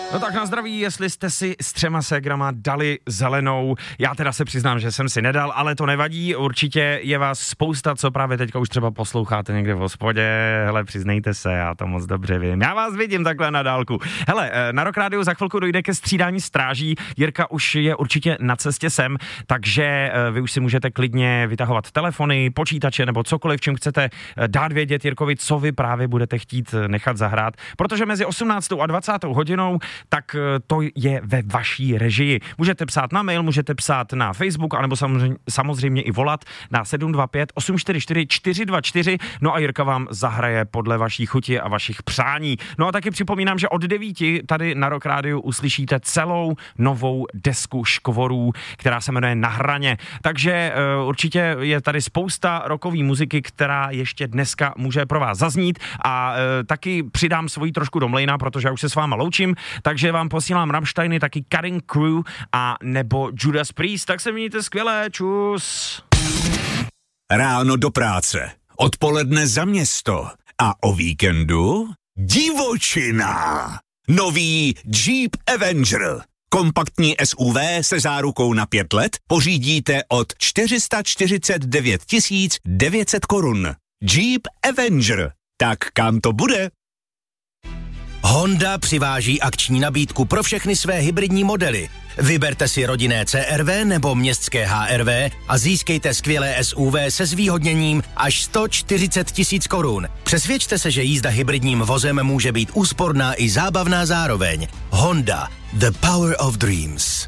No tak na zdraví, jestli jste si s 3 ségrama dali zelenou. Já teda se přiznám, že jsem si nedal, ale to nevadí. Určitě je vás spousta, co právě teďka už třeba posloucháte někde v hospodě. Hele, přiznejte se, já to moc dobře vím. Já vás vidím takhle na dálku. Hele, na Rock Rádiu za chvilku dojde ke střídání stráží. Jirka už je určitě na cestě sem, takže vy už si můžete klidně vytahovat telefony, počítače nebo cokoliv, čím chcete dát vědět Jirkovi, co vy právě budete chtít nechat zahrát, protože mezi 18. a 20. hodinou tak to je ve vaší režii. Můžete psát na mail, můžete psát na Facebook, anebo samozřejmě i volat na 725 844 424, no a Jirka vám zahraje podle vaší chuti a vašich přání. No a taky připomínám, že od 9 tady na Rock Rádiu uslyšíte celou novou desku Škvorů, která se jmenuje Na hraně. Takže určitě je tady spousta rockové muziky, která ještě dneska může pro vás zaznít a taky přidám svoji trošku do mlejna, protože já už se s váma loučím, takže vám posílám Rammsteiny, taky Cutting Crew a nebo Judas Priest, tak se mějte skvěle, čus. Ráno do práce, odpoledne za město a o víkendu divočina. Nový Jeep Avenger. Kompaktní SUV se zárukou na 5 let pořídíte od 449 900 korun. Jeep Avenger. Tak kam to bude? Honda přiváží akční nabídku pro všechny své hybridní modely. Vyberte si rodinné CR-V nebo městské HR-V a získejte skvělé SUV se zvýhodněním až 140 000 korun. Přesvědčte se, že jízda hybridním vozem může být úsporná i zábavná zároveň. Honda. The power of dreams.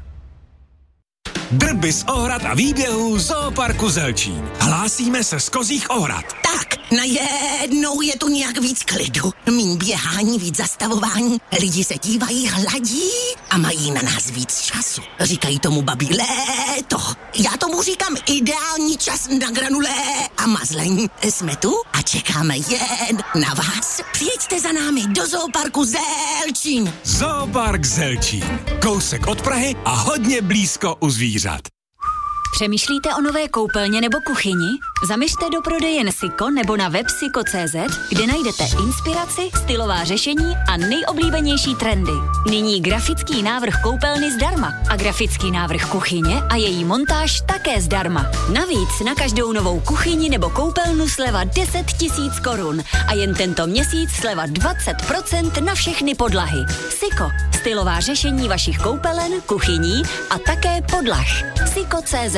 Drby z Ohrad a výběhů Zooparku Zelčín. Hlásíme se z Kozích Ohrad. Tak, najednou je tu nějak víc klidu. Míň běhání, víc zastavování. Lidi se dívají, hladí a mají na nás víc času. Říkají tomu babí léto. Já tomu říkám ideální čas na granulé a mazlení. Jsme tu a čekáme jen na vás. Přijeďte za námi do Zooparku Zelčín. Zoopark Zelčín. Kousek od Prahy a hodně blízko u zvířat. Přemýšlíte o nové koupelně nebo kuchyni? Zaměřte do prodejen Siko nebo na web siko.cz, kde najdete inspiraci, stylová řešení a nejoblíbenější trendy. Nyní grafický návrh koupelny zdarma a grafický návrh kuchyně a její montáž také zdarma. Navíc na každou novou kuchyni nebo koupelnu sleva 10 000 korun a jen tento měsíc sleva 20% na všechny podlahy. Siko. Stylová řešení vašich koupelen, kuchyní a také podlah. Siko.cz.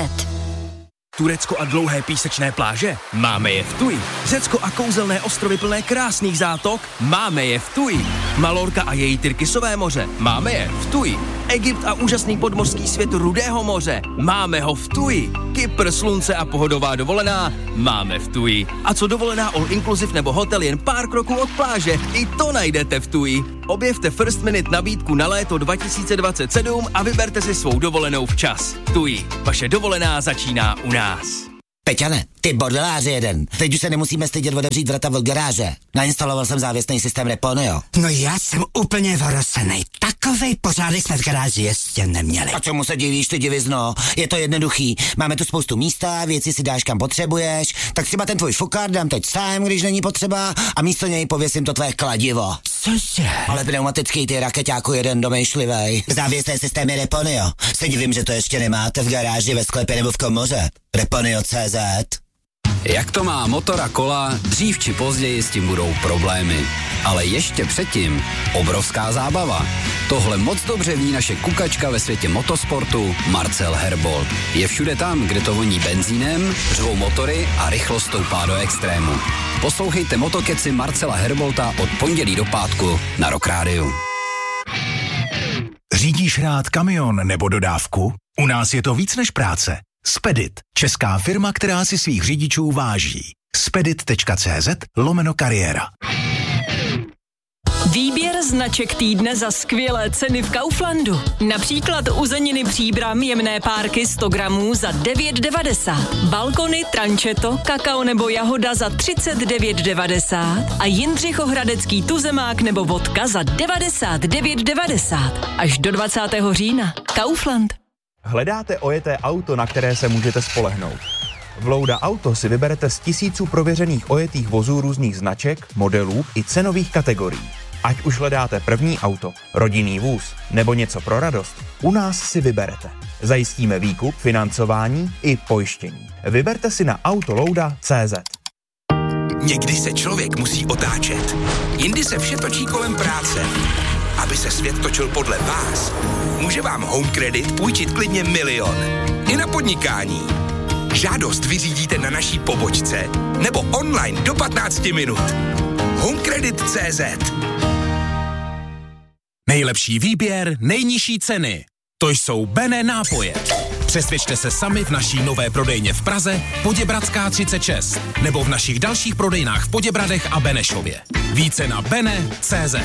Turecko a dlouhé písečné pláže? Máme je v Tuji. Řecko a kouzelné ostrovy plné krásných zátok? Máme je v Tuji. Malorka a její Tyrkisové moře? Máme je v Tuji. Egypt a úžasný podmořský svět Rudého moře? Máme ho v Tuji. Kypr, slunce a pohodová dovolená? Máme v Tuji. A co dovolená all inclusive nebo hotel jen pár kroků od pláže? I to najdete v Tuji. Objevte First Minute nabídku na léto 2027 a vyberte si svou dovolenou včas. Tuji. Vaše dovolená začíná u nás. Peťane, ty bordeláři jeden. Teď už se nemusíme stydět otevřít vrata od garáže. Nainstaloval jsem závěsný systém Reponeo. No já jsem úplně vorosenej. Takovej pořádek jsme v garáži ještě neměli. A čemu se divíš, ty divizno? Je to jednoduchý. Máme tu spoustu místa, věci si dáš kam potřebuješ, tak třeba ten tvůj fukár dám teď sám, když není potřeba, a místo něj pověsím to tvé kladivo. Cože? Ale pneumatický, ty rakeťáku jeden domýšlivej. Závěsné systémy Reponeo. Se divím, že to ještě nemáte v garáži, ve sklepě nebo v komoře. Reponeo.cz. Jak to má motor a kola, dřív či později s tím budou problémy. Ale ještě předtím obrovská zábava. Tohle moc dobře ví naše kukačka ve světě motosportu Marcel Herbold. Je všude tam, kde to voní benzínem, řvou motory a rychlost stoupá do extrému. Poslouchejte Motokeci Marcela Herbolta od pondělí do pátku na Rock Rádiu. Řídíš rád kamion nebo dodávku? U nás je to víc než práce. Spedit, česká firma, která si svých řidičů váží. Spedit.cz/kariéra. Výběr značek týdne za skvělé ceny v Kauflandu. Například uzeniny Příbram jemné párky 100 gramů za 9,90. Balkony, trančeto, kakao nebo jahoda za 39,90. A Jindřichohradecký tuzemák nebo vodka za 99,90. Až do 20. října. Kaufland. Hledáte ojeté auto, na které se můžete spolehnout? V Louda Auto si vyberete z tisíců prověřených ojetých vozů různých značek, modelů i cenových kategorií. Ať už hledáte první auto, rodinný vůz nebo něco pro radost, u nás si vyberete. Zajistíme výkup, financování i pojištění. Vyberte si na autolouda.cz. Někdy se člověk musí otáčet. Jindy se vše točí kolem práce. Aby se svět točil podle vás, může vám Home Credit půjčit klidně 1 000 000. I na podnikání. Žádost vyřídíte na naší pobočce nebo online do 15 minut. HomeCredit.cz. Nejlepší výběr, nejnižší ceny. To jsou Bene nápoje. Přesvědčte se sami v naší nové prodejně v Praze, Poděbradská 36, nebo v našich dalších prodejnách v Poděbradech a Benešově. Více na bene.cz.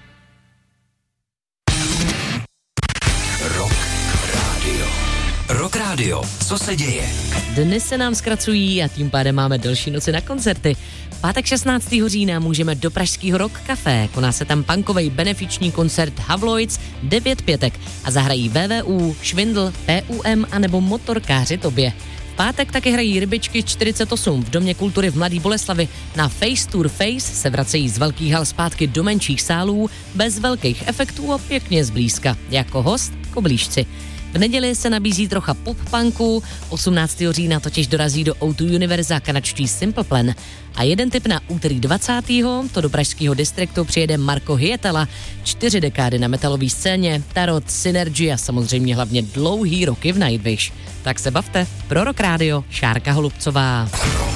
Rock Radio. Co se děje? Dny se nám zkracují a tím pádem máme delší noci na koncerty. V pátek 16. října můžeme do pražského Rock Café. Koná se tam punkovej benefiční koncert Havloids 9 pětek a zahrají VVU, Švindl, PUM a nebo Motorkáři Tobě. V pátek taky hrají Rybičky 48 v Domě kultury v Mladý Boleslavi. Na Face Tour Face se vracejí z velkých hal zpátky do menších sálů, bez velkých efektů a pěkně zblízka. Jako host Koblížci. V neděli se nabízí trocha pop-punku, 18. října totiž dorazí do O2 Univerza kanadští Simple Plan. A jeden tip na úterý 20. to do pražského distriktu přijede Marko Hyetala, 4 dekády na metalové scéně, Tarot, Synergy a samozřejmě hlavně dlouhý roky v Nightwish. Tak se bavte, pro Rock Radio, Šárka Holubcová.